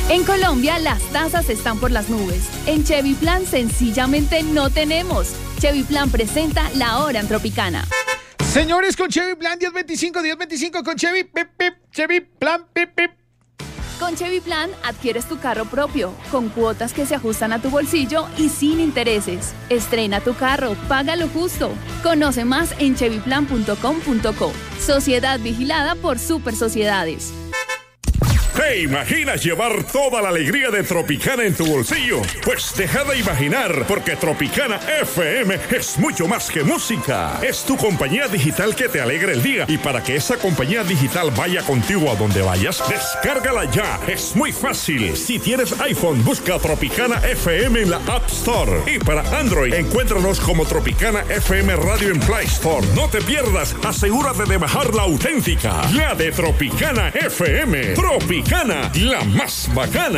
En Colombia, las tasas están por las nubes. En Chevy Plan, sencillamente no tenemos. Chevy Plan presenta La Hora en Tropicana. Señores, con Chevy Plan 1025 con Chevy, pip, pip, Chevy Plan, pip, pip. Con Chevy Plan adquieres tu carro propio, con cuotas que se ajustan a tu bolsillo y sin intereses. Estrena tu carro, págalo justo. Conoce más en chevyplan.com.co. Sociedad vigilada por Super Sociedades. ¿Te imaginas llevar toda la alegría de Tropicana en tu bolsillo? Pues deja de imaginar, porque Tropicana FM es mucho más que música. Es tu compañía digital que te alegra el día. Y para que esa compañía digital vaya contigo a donde vayas, descárgala ya. Es muy fácil. Si tienes iPhone, busca Tropicana FM en la App Store. Y para Android, encuéntranos como Tropicana FM Radio en Play Store. No te pierdas, asegúrate de bajar la auténtica, la de Tropicana FM. Tropicana, la más bacana.